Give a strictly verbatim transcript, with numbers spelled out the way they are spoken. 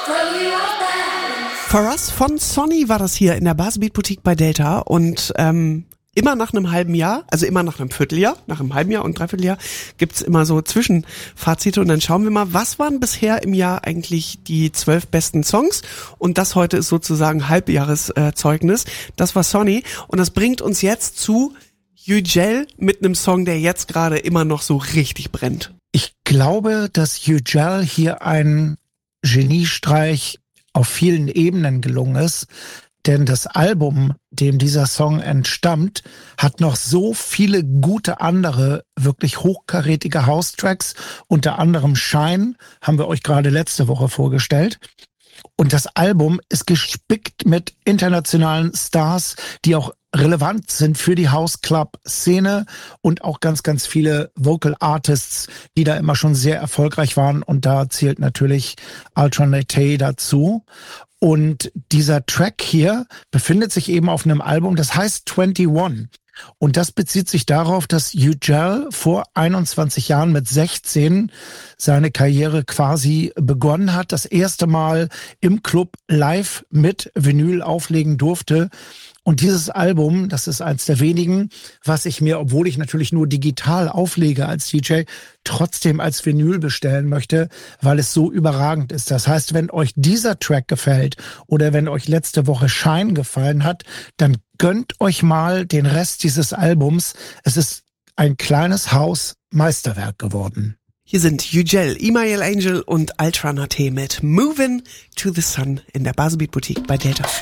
For Us von Sonny war das hier in der Bassbeat Boutique bei Delta und ähm, immer nach einem halben Jahr, also immer nach einem Vierteljahr, nach einem halben Jahr und Dreivierteljahr gibt's immer so Zwischenfazite und dann schauen wir mal, was waren bisher im Jahr eigentlich die zwölf besten Songs und das heute ist sozusagen Halbjahreszeugnis. Das war Sonny und das bringt uns jetzt zu Yücel mit einem Song, der jetzt gerade immer noch so richtig brennt. Ich glaube, dass Yücel hier ein Geniestreich auf vielen Ebenen gelungen ist, denn das Album, dem dieser Song entstammt, hat noch so viele gute andere, wirklich hochkarätige House-Tracks, unter anderem Shine, haben wir euch gerade letzte Woche vorgestellt. Und das Album ist gespickt mit internationalen Stars, die auch relevant sind für die House-Club-Szene und auch ganz, ganz viele Vocal-Artists, die da immer schon sehr erfolgreich waren. Und da zählt natürlich Alternate dazu. Und dieser Track hier befindet sich eben auf einem Album, das heißt einundzwanzig. Und das bezieht sich darauf, dass Yücel vor einundzwanzig Jahren mit sechzehn seine Karriere quasi begonnen hat, das erste Mal im Club live mit Vinyl auflegen durfte. Und dieses Album, das ist eins der wenigen, was ich mir, obwohl ich natürlich nur digital auflege als D J, trotzdem als Vinyl bestellen möchte, weil es so überragend ist. Das heißt, wenn euch dieser Track gefällt oder wenn euch letzte Woche Shine gefallen hat, dann gönnt euch mal den Rest dieses Albums. Es ist ein kleines Haus-Meisterwerk geworden. Hier sind Yücel, Email Angel und Ultra Nate mit Movin' to the Sun in der Bassbeat Boutique bei Delta.